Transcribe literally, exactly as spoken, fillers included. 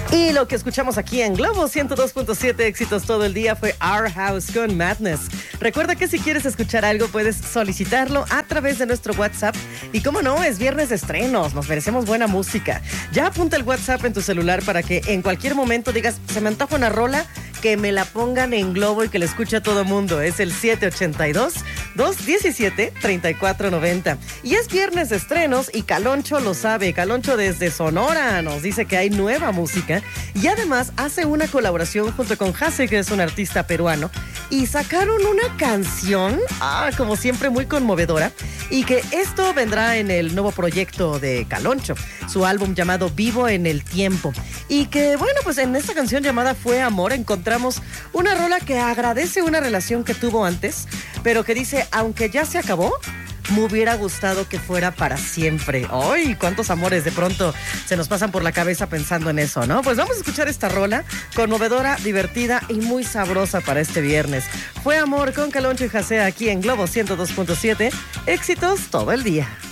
Y lo que escuchamos aquí en Globo ciento dos punto siete, éxitos todo el día, fue Our House con Madness. Recuerda que si quieres escuchar algo, puedes solicitarlo a través de nuestro WhatsApp. Y como no, es viernes de estrenos, nos merecemos buena música. Ya apunta el WhatsApp en tu celular para que en cualquier momento digas, se me antoja una rola, que me la pongan en Globo y que la escuche a todo mundo. Es el siete ocho dos, dos uno siete, tres cuatro nueve cero. Y es viernes de estrenos y Caloncho lo sabe. Caloncho desde Sonora nos dice que hay nueva música y además hace una colaboración junto con Hase, que es un artista peruano, y sacaron una canción, ah, como siempre muy conmovedora, y que esto vendrá en el nuevo proyecto de Caloncho, su álbum llamado Vivo en el Tiempo. Y que bueno, pues en esta canción llamada Fue Amor encontramos una rola que agradece una relación que tuvo antes, pero que dice, aunque ya se acabó, me hubiera gustado que fuera para siempre. ¡Ay! ¿Cuántos amores de pronto se nos pasan por la cabeza pensando en eso, ¿no? Pues vamos a escuchar esta rola, conmovedora, divertida y muy sabrosa para este viernes. Fue Amor con Caloncho y Hase aquí en Globo ciento dos punto siete. Éxitos todo el día.